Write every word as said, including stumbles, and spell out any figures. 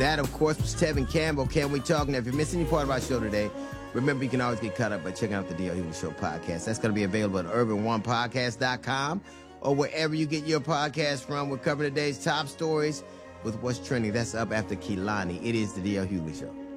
That, of course, was Tevin Campbell. Can We Talk? Now, if you missed any part of our show today, remember, you can always get caught up by checking out the D L Hughley Show podcast. That's going to be available at urban one podcast dot com or wherever you get your podcast from. We're covering today's top stories with what's trending. That's up after Kehlani. It is the D L Hughley Show.